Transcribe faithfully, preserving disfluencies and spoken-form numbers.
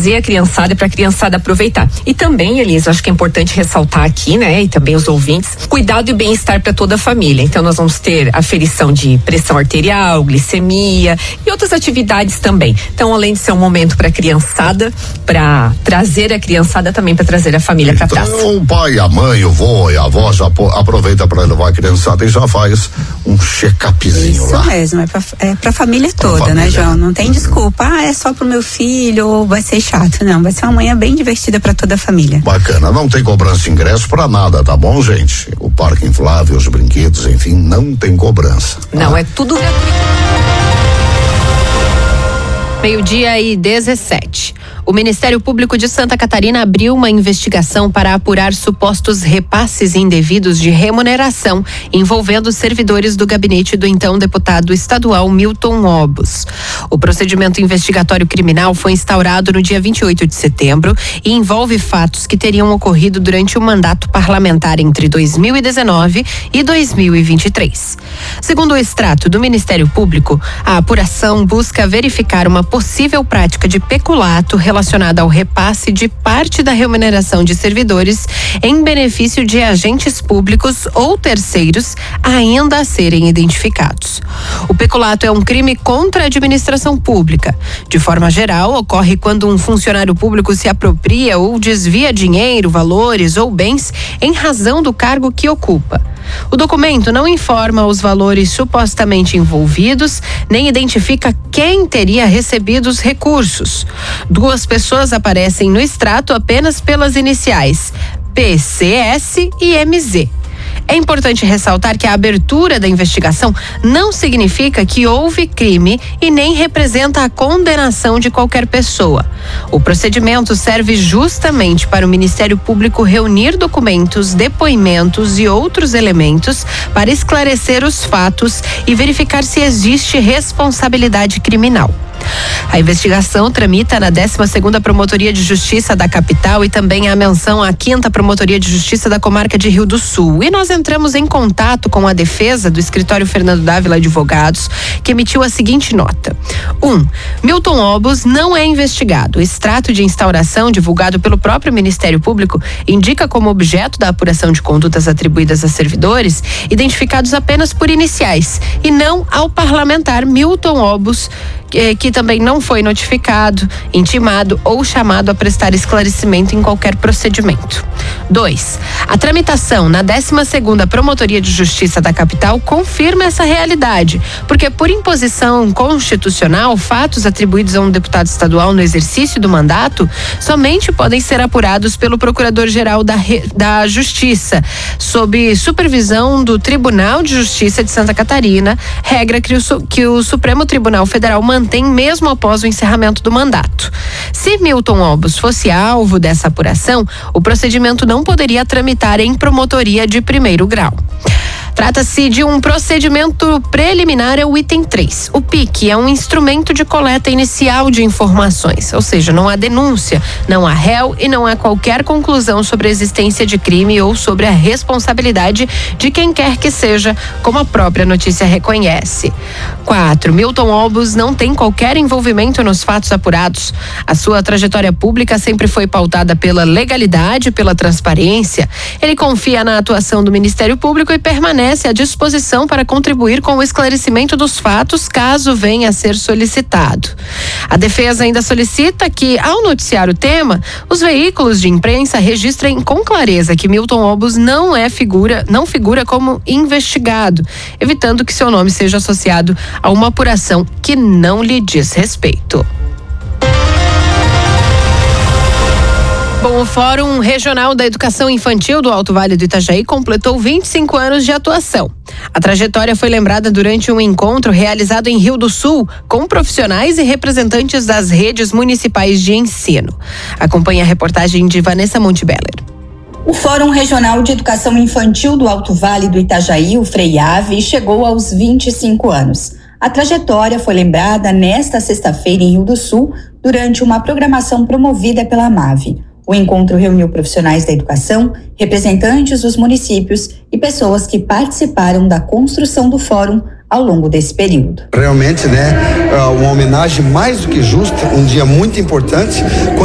trazer a criançada para a criançada aproveitar. E também, Elisa, acho que é importante ressaltar aqui, né, e também os ouvintes, cuidado e bem-estar para toda a família. Então nós vamos ter aferição de pressão arterial, glicemia e outras atividades também. Então, além de ser um momento para a criançada, para trazer a criançada, também para trazer a família para praça. Então o pai, a mãe, o vô e a avó já aproveita para levar a criançada e já faz um check-upzinho Isso lá. Isso mesmo, é pra, é pra família toda, família. Né, João? Não tem desculpa, ah, é só pro meu filho ou vai ser chato, não, vai ser uma manhã bem divertida pra toda a família. Bacana, não tem cobrança de ingresso pra nada, tá bom, gente? O parque inflável, os brinquedos, enfim, não tem cobrança. Não, tá? É tudo gratuito. Meio-dia e dezessete. O Ministério Público de Santa Catarina abriu uma investigação para apurar supostos repasses indevidos de remuneração envolvendo servidores do gabinete do então deputado estadual Milton Obos. O procedimento investigatório criminal foi instaurado no dia vinte e oito de setembro e envolve fatos que teriam ocorrido durante o mandato parlamentar entre dois mil e dezenove e dois mil e vinte e três. Segundo o extrato do Ministério Público, a apuração busca verificar uma possível prática de peculato relacionada ao repasse de parte da remuneração de servidores em benefício de agentes públicos ou terceiros ainda a serem identificados. O peculato é um crime contra a administração pública. De forma geral, ocorre quando um funcionário público se apropria ou desvia dinheiro, valores ou bens em razão do cargo que ocupa. O documento não informa os valores supostamente envolvidos, nem identifica quem teria recebido os recursos. Duas pessoas aparecem no extrato apenas pelas iniciais P C S e M Z. É importante ressaltar que a abertura da investigação não significa que houve crime e nem representa a condenação de qualquer pessoa. O procedimento serve justamente para o Ministério Público reunir documentos, depoimentos e outros elementos para esclarecer os fatos e verificar se existe responsabilidade criminal. A investigação tramita na décima segunda Promotoria de Justiça da capital e também a menção à quinta Promotoria de Justiça da comarca de Rio do Sul. E nós entramos em contato com a defesa do escritório Fernando Dávila Advogados, que emitiu a seguinte nota. Um, Milton Obos não é investigado. O extrato de instauração divulgado pelo próprio Ministério Público indica como objeto da apuração de condutas atribuídas a servidores identificados apenas por iniciais e não ao parlamentar Milton Obos, que, que também não foi notificado, intimado ou chamado a prestar esclarecimento em qualquer procedimento. Dois, a tramitação na décima segunda Promotoria de Justiça da capital confirma essa realidade, porque por imposição constitucional, fatos atribuídos a um deputado estadual no exercício do mandato somente podem ser apurados pelo Procurador-Geral da, da Justiça, sob supervisão do Tribunal de Justiça de Santa Catarina, regra que o, que o Supremo Tribunal Federal mantém mesmo após o encerramento do mandato. Se Milton Obos fosse alvo dessa apuração, o procedimento não poderia tramitar em promotoria de primeiro grau. Trata-se de um procedimento preliminar, é o item três. O P I C é um instrumento de coleta inicial de informações, ou seja, não há denúncia, não há réu e não há qualquer conclusão sobre a existência de crime ou sobre a responsabilidade de quem quer que seja, como a própria notícia reconhece. Quatro, Milton Obos não tem qualquer envolvimento nos fatos apurados. A sua trajetória pública sempre foi pautada pela legalidade, pela transparência. Ele confia na atuação do Ministério Público e permanece à disposição para contribuir com o esclarecimento dos fatos, caso venha a ser solicitado. A defesa ainda solicita que, ao noticiar o tema, os veículos de imprensa registrem com clareza que Milton Obos não é figura, não figura como investigado, evitando que seu nome seja associado a uma apuração que não lhe diz respeito. Bom, o Fórum Regional da Educação Infantil do Alto Vale do Itajaí completou vinte e cinco anos de atuação. A trajetória foi lembrada durante um encontro realizado em Rio do Sul com profissionais e representantes das redes municipais de ensino. Acompanhe a reportagem de Vanessa Montebeller. O Fórum Regional de Educação Infantil do Alto Vale do Itajaí, o FREIAVE, chegou aos vinte e cinco anos. A trajetória foi lembrada nesta sexta-feira em Rio do Sul, durante uma programação promovida pela AMAVE. O encontro reuniu profissionais da educação, representantes dos municípios e pessoas que participaram da construção do fórum ao longo desse período. Realmente, né, uma homenagem mais do que justa, um dia muito importante.